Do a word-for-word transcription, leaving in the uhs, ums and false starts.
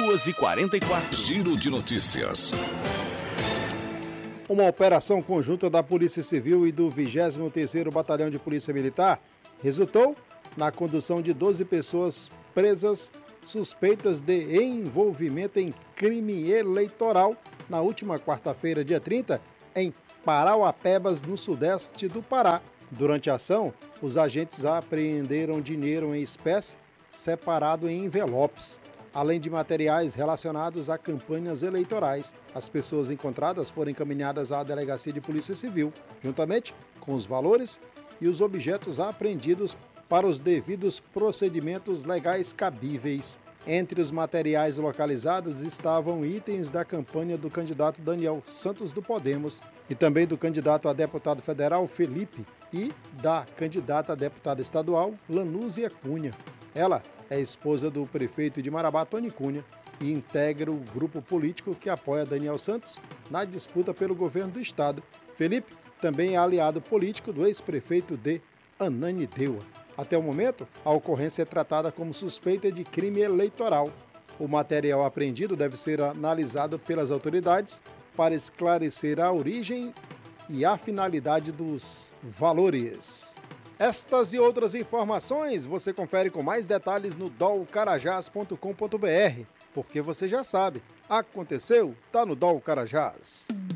duas e quarenta e quatro. Giro de notícias. Uma operação conjunta da Polícia Civil e do vigésimo terceiro Batalhão de Polícia Militar resultou na condução de doze pessoas presas suspeitas de envolvimento em crime eleitoral na última quarta-feira, dia trinta, em Parauapebas, no sudeste do Pará. Durante a ação, os agentes apreenderam dinheiro em espécie separado em envelopes, além de materiais relacionados a campanhas eleitorais. As pessoas encontradas foram encaminhadas à Delegacia de Polícia Civil, juntamente com os valores e os objetos apreendidos para os devidos procedimentos legais cabíveis. Entre os materiais localizados estavam itens da campanha do candidato Daniel Santos do Podemos e também do candidato a deputado federal Felipe e da candidata a deputada estadual Lanúzia Cunha. Ela é esposa do prefeito de Marabá, Tony Cunha, e integra o grupo político que apoia Daniel Santos na disputa pelo governo do estado. Felipe também é aliado político do ex-prefeito de Ananindeua. Até o momento, a ocorrência é tratada como suspeita de crime eleitoral. O material apreendido deve ser analisado pelas autoridades para esclarecer a origem e a finalidade dos valores. Estas e outras informações você confere com mais detalhes no dol carajás ponto com ponto br, porque você já sabe, aconteceu, tá no Dol Carajás.